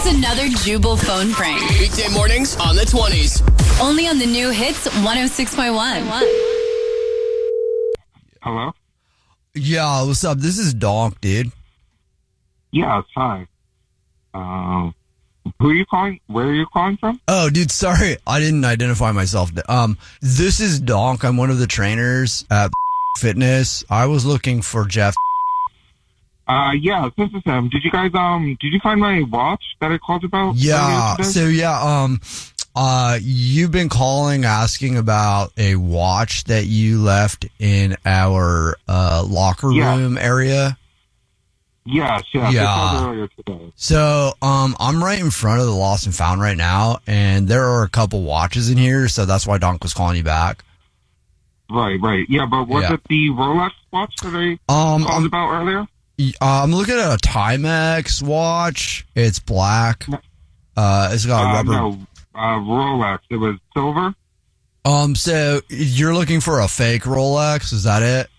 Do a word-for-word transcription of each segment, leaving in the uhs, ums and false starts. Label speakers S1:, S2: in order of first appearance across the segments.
S1: It's another Jubal phone prank.
S2: Weekday mornings on the twenties.
S1: Only on the new hits one oh six point one.
S3: Hello?
S4: Yeah, what's up? This is Donk, dude.
S3: Yes, hi. Um, who are you calling? Where are you calling from?
S4: Oh, dude, sorry. I didn't identify myself. Um, this is Donk. I'm one of the trainers at Fitness. I was looking for Jeff.
S3: Uh, yeah, this is him. Did you guys, um, did you find my watch that I called about?
S4: Yeah,
S3: earlier today?
S4: so yeah, um, uh, you've been calling asking about a watch that you left in our, uh, locker
S3: Yeah.
S4: room area.
S3: Yes, yes.
S4: Yeah.
S3: I called earlier today.
S4: So, um, I'm right in front of the Lost and Found right now, and there are a couple watches in here, so that's why Donk was calling you back.
S3: Right, right. Yeah, but was
S4: Yeah.
S3: it the Rolex watch that I
S4: Um,
S3: called
S4: I'm,
S3: about earlier?
S4: uh, I'm looking at a Timex watch. It's black. Uh, it's got a
S3: Uh,
S4: rubber.
S3: no, uh, Rolex. It was silver?
S4: Um, so you're looking for a fake Rolex? Is that it?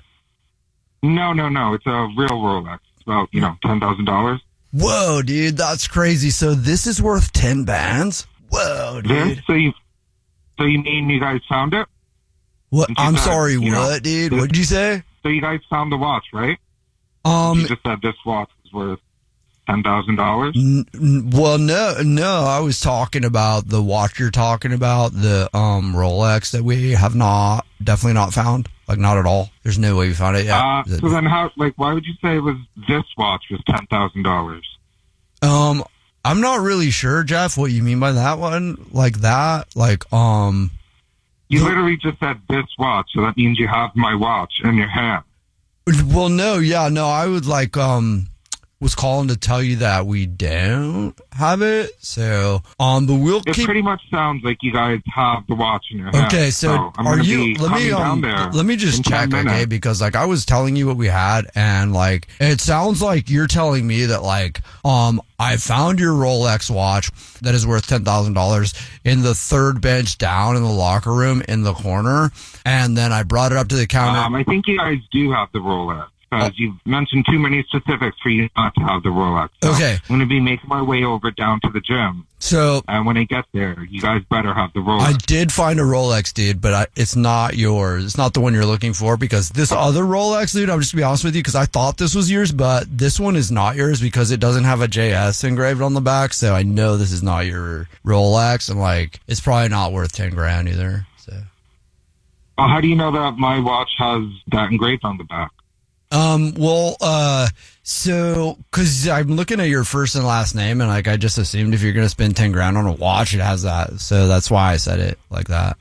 S3: No, no, no. It's a real Rolex. It's about, you know, ten thousand dollars.
S4: Whoa, dude, that's crazy. So this is worth ten bands? Whoa,
S3: This?
S4: dude.
S3: So you, so you mean you guys found it?
S4: What?
S3: Since you
S4: I'm
S3: said,
S4: sorry,
S3: you know,
S4: what, dude?
S3: this-
S4: What did you say?
S3: So you guys found the watch, right?
S4: Um,
S3: You just said this watch is worth ten thousand dollars.
S4: n- n- well, no, no, I was talking about the watch you're talking about, the um Rolex that we have not, definitely not found. Like, not at all. There's no way we found it yet.
S3: Uh, so then how, like, why would you say it was this watch was ten thousand dollars?
S4: Um, I'm not really sure, Jeff, what you mean by that one. Like that? Like, um...
S3: You
S4: the-
S3: literally just said this watch, so that means you have my watch in your hand.
S4: Well, no, yeah, no, I would, like, um... was calling to tell you that we don't have it. So, um, but we'll
S3: It
S4: keep...
S3: pretty much sounds like you guys have the watch in your hand.
S4: Okay, so,
S3: I'm
S4: are
S3: gonna
S4: you?
S3: be
S4: Let me
S3: coming
S4: um,
S3: down there
S4: let me just
S3: in
S4: check,
S3: ten
S4: okay?
S3: minutes.
S4: Because like I was telling you what we had, and like it sounds like you're telling me that like um I found your Rolex watch that is worth ten thousand dollars in the third bench down in the locker room in the corner, and then I brought it up to the counter.
S3: Um, I think you guys do have the Rolex. Because you've mentioned too many specifics for you not to have the Rolex. So
S4: Okay.
S3: I'm going to be making my way over down to the gym.
S4: so
S3: And when I get there, you guys better have the Rolex.
S4: I did find a Rolex, dude, but I, it's not yours. It's not the one you're looking for, because this other Rolex, dude, I'm just gonna be honest with you, because I thought this was yours, but this one is not yours because it doesn't have a J S engraved on the back. So I know this is not your Rolex, and like it's probably not worth ten grand either. So,
S3: Well, how do you know that my watch has that engraved on the back?
S4: um, well, uh, so because I'm looking at your first and last name, and like I just assumed if you're gonna spend ten grand on a watch, it has that. So that's why I said it like that.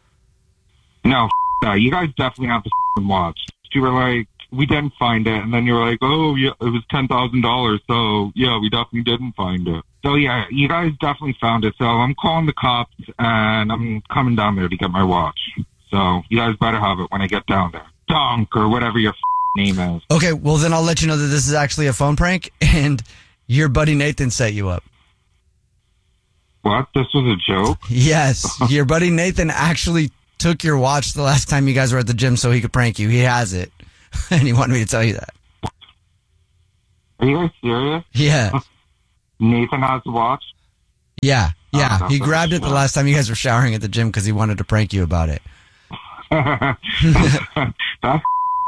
S3: No, f- that. You guys definitely have the f***ing watch. You were like, we didn't find it. And then you were like, oh, yeah, it was ten thousand dollars. So, yeah, we definitely didn't find it. So, yeah, you guys definitely found it. So I'm calling the cops, and I'm coming down there to get my watch. So you guys better have it when I get down there. Donk, or whatever your f- name is.
S4: Okay, well then I'll let you know that this is actually a phone prank, and your buddy Nathan set you up.
S3: What? This was a joke?
S4: Yes, your buddy Nathan actually took your watch the last time you guys were at the gym so he could prank you. He has it, and he wanted me to tell you that.
S3: Are you guys serious?
S4: Yeah,
S3: Nathan has the watch?
S4: yeah, yeah.
S3: Oh,
S4: He
S3: that's
S4: grabbed it the
S3: nice.
S4: last time you guys were showering at the gym because he wanted to prank you about it.
S3: That's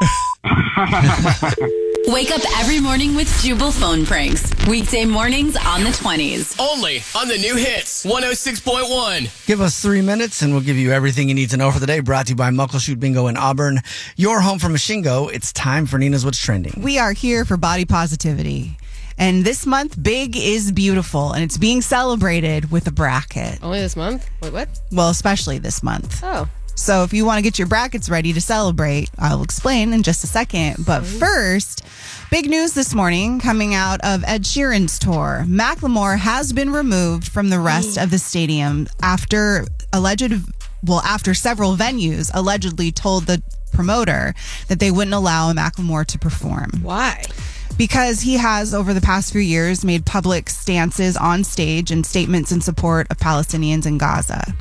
S1: Wake up every morning with Jubal phone pranks. Weekday mornings on the twenties.
S2: Only on the new hits one oh six point one.
S4: Give us three minutes and we'll give you everything you need to know for the day. Brought to you by Muckleshoot Bingo in Auburn. Your home for Machingo. It's time for Nina's What's Trending.
S5: We are here for body positivity. And this month, Big is Beautiful, and it's being celebrated with a bracket.
S6: Only this month? Wait, what?
S5: Well, especially this month.
S6: Oh.
S5: So if you want to get your brackets ready to celebrate, I'll explain in just a second. But first, big news this morning coming out of Ed Sheeran's tour. Macklemore has been removed from the rest of the stadium after alleged, well, after several venues allegedly told the promoter that they wouldn't allow Macklemore to perform.
S6: Why?
S5: Because he has, over the past few years, made public stances on stage and statements in support of Palestinians in Gaza.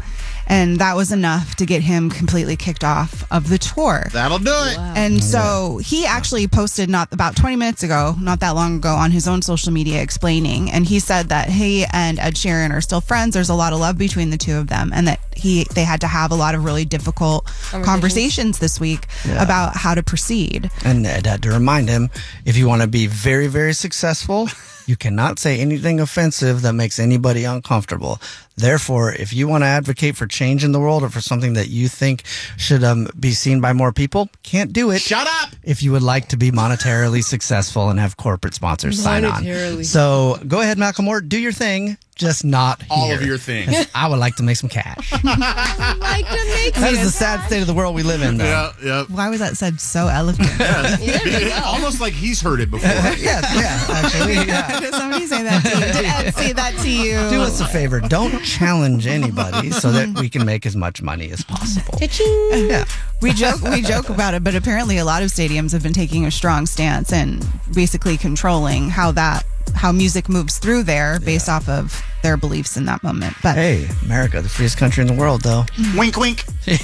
S5: And that was enough to get him completely kicked off of the tour.
S6: That'll do it.
S5: And so he actually posted not about twenty minutes ago, not that long ago, on his own social media explaining. And he said that he and Ed Sheeran are still friends. There's a lot of love between the two of them, and that he they had to have a lot of really difficult conversations, conversations this week
S4: Yeah.
S5: about how to proceed.
S4: And Ed had to remind him, if you want to be very, very successful, you cannot say anything offensive that makes anybody uncomfortable. Therefore, if you want to advocate for change in the world or for something that you think should um, be seen by more people, can't do it.
S6: Shut up!
S4: If you would like to be monetarily successful and have corporate sponsors sign on. So go ahead, Macklemore, do your thing, just not
S6: All
S4: here.
S6: of your things.
S4: I would like to make some cash.
S7: like to make
S4: That is the sad state of the world we live in, though.
S6: Yeah, yeah.
S5: Why was that said so eloquent?
S6: Almost like he's heard it before.
S4: yeah, yeah, actually, yeah.
S5: Did somebody say that to you? Did Ed say that to you?
S4: Do us a favor. Don't challenge anybody so that we can make as much money as possible. Yeah.
S5: We joke we joke about it, but apparently a lot of stadiums have been taking a strong stance and basically controlling how that how music moves through there based off of their beliefs in that moment. But
S4: Hey, America, the freest country in the world, though.
S6: Wink, wink.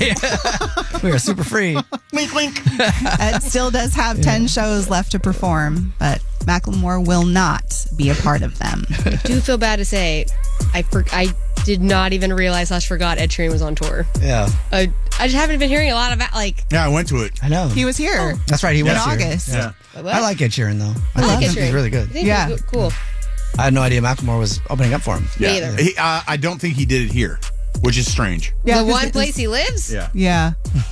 S4: We are super free.
S6: Wink, wink.
S5: Ed still does have ten shows left to perform, but Macklemore will not be a part of them.
S7: I do feel bad to say, I for, I did not even realize slash forgot Ed Sheeran was on tour.
S4: Yeah,
S7: I, I just haven't been hearing a lot about like.
S6: Yeah, I went to it.
S4: I know.
S5: He was here.
S4: That's right. He
S5: in
S4: was here.
S5: August.
S6: Yeah.
S7: What?
S4: I like Ed Sheeran, though. I,
S7: I like
S4: think
S7: Ed Sheeran.
S4: He's really
S7: I
S4: good.
S7: think
S5: Yeah.
S7: he's cool.
S4: I had no idea Macklemore was opening up for him.
S7: Me either.
S6: He, uh, I don't think he did it here, which is strange.
S5: Yeah,
S7: the
S5: 'cause
S7: one
S5: it-
S7: place he lives.
S6: Yeah.
S5: Yeah.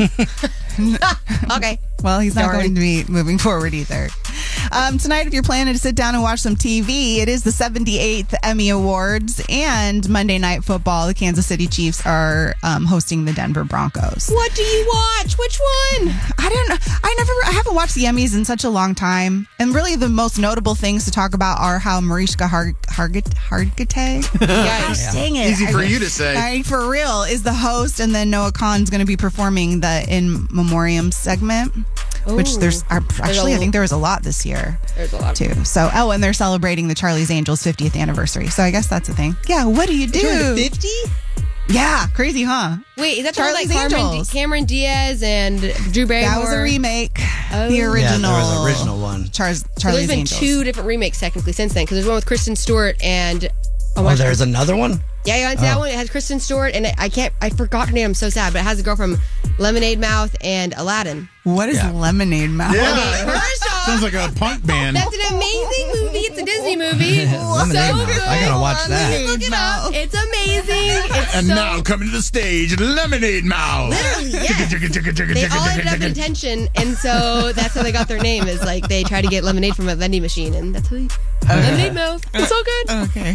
S7: Okay.
S5: Well, he's not
S7: Darn.
S5: going to be moving forward either. Um, tonight, if you're planning to sit down and watch some T V, it is the seventy-eighth Emmy Awards and Monday Night Football. The Kansas City Chiefs are um, hosting the Denver Broncos.
S7: What do you watch? Which one?
S5: I don't know. I never, I haven't watched the Emmys in such a long time. And really, the most notable things to talk about are how Mariska Har- Hargit- Hargitay,
S7: Yikes.
S5: dang it,
S6: Easy for
S5: I-
S6: you to say.
S5: I, for real, is the host, and then Noah Khan's going to be performing the In Memoriam segment, which
S7: Ooh.
S5: there's are, actually, I think there was a lot this year
S7: There's a lot.
S5: too. So, oh, and they're celebrating the Charlie's Angels fiftieth anniversary. So I guess that's a thing. Yeah, what do you do?
S7: fifty?
S5: Yeah, crazy, huh?
S7: Wait, is that the one
S5: Charlie's
S7: like Cameron,
S5: Angels.
S7: Cameron Diaz and Drew Barrymore?
S5: That was a remake.
S7: Oh.
S5: The
S7: Yeah,
S5: original.
S4: there was an original one.
S5: Charles,
S7: So
S5: Charlie's
S7: there's been
S5: Angels.
S7: two different remakes technically since then because there's one with Kristen Stewart and
S4: Oh,
S7: my
S4: there's another one?
S7: yeah, yeah, it's that one. It has Kristen Stewart and I can't I forgot her name. I'm so sad, but it has a girl from Lemonade Mouth and Aladdin.
S5: What is
S4: Yeah.
S5: Lemonade Mouth?
S7: Okay, first off,
S6: Sounds like a punk band.
S7: that's an amazing movie. It's a Disney movie.
S4: Lemonade
S7: so
S4: Mouth.
S7: good.
S4: I gotta watch that.
S7: Look it up. It's amazing. It's
S6: And
S7: so
S6: now coming to the stage, Lemonade Mouth.
S7: Literally, yes. They all ended up in tension, and so that's how they got their name. Is like they tried to get lemonade from a vending machine, and that's how they Lemonade Mouth. It's so good.
S5: Okay.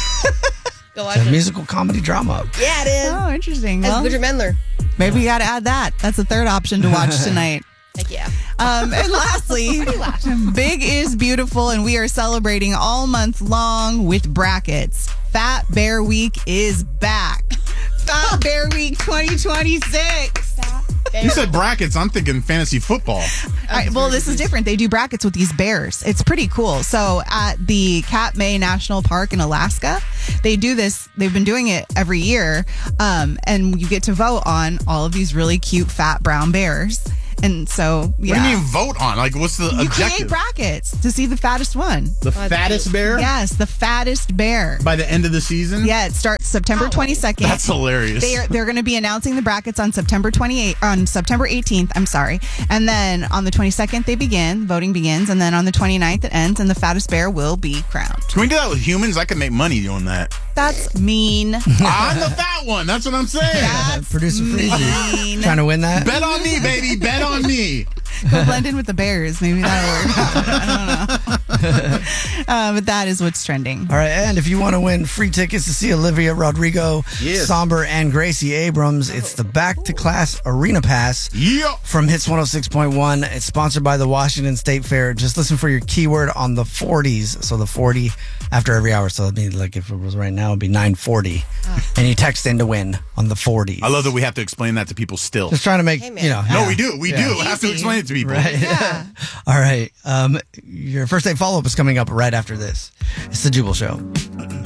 S7: Go watch
S4: It's a
S7: it.
S4: musical comedy drama.
S7: Yeah, it is.
S5: Oh, interesting.
S7: That's
S5: Well,
S7: Richard Mendler.
S5: maybe you got to add that. That's the third option to watch tonight.
S7: Heck yeah.
S5: Um, and lastly, Big is beautiful, and we are celebrating all month long with brackets. Fat Bear Week is back. Fat Bear Week twenty twenty-six.
S6: You said brackets. I'm thinking fantasy football.
S5: All right, well, this is different. They do brackets with these bears. It's pretty cool. So at the Katmai National Park in Alaska, they do this. They've been doing it every year, um, and you get to vote on all of these really cute fat brown bears. And so, yeah.
S6: What do you mean vote on? Like, what's the
S5: You create
S6: objective?
S5: brackets to see the fattest one.
S6: The fattest bear?
S5: Yes, the fattest bear.
S6: By the end of the season?
S5: Yeah, it starts September twenty-second.
S6: That's hilarious.
S5: They're they're going to be announcing the brackets on September twenty-eighth, on September eighteenth. I'm sorry, and then on the twenty-second they begin. Voting begins, and then on the twenty-ninth it ends, and the fattest bear will be crowned.
S6: Can we do that with humans? I could make money doing that.
S5: That's mean.
S6: I'm the fat one. That's what I'm saying.
S5: That's
S4: Producer Freezy.
S5: mean.
S4: Trying to win that?
S6: Bet on me, baby. Bet on me.
S5: Go blend in with the bears. Maybe that'll work. I don't know. uh, but that is what's trending.
S4: All right, and if you want to win free tickets to see Olivia Rodrigo,
S6: Yes.
S4: Somber, and Gracie Abrams, it's the Back to Class Arena Pass
S6: Yeah.
S4: from Hits one oh six point one. It's sponsored by the Washington State Fair. Just listen for your keyword on the forties. So the forty after every hour. So it'd be like if it was right now, it'd be nine forty. And you text in to win on the forties.
S6: I love that we have to explain that to people still.
S4: Just trying to make,
S7: Hey, man.
S4: you know.
S6: No,
S4: yeah.
S6: we do. We
S4: Yeah.
S6: do. Have to explain it to people.
S4: Right.
S5: Yeah.
S4: All right. Um, your first day follow up is coming up right after this. It's the Jubal Show.